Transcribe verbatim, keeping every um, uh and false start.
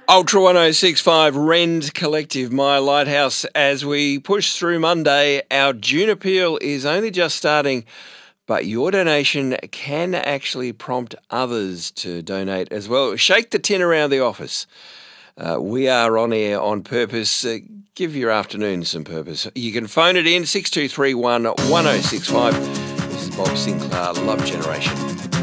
Ultra one oh six point five, Rend Collective, My Lighthouse. As we push through Monday, our June appeal is only just starting, but your donation can actually prompt others to donate as well. Shake the tin around the office. Uh, we are on air on purpose. Uh, give your afternoon some purpose. You can phone it in, six two three one, one oh six five. This is Bob Sinclair, Love Generation.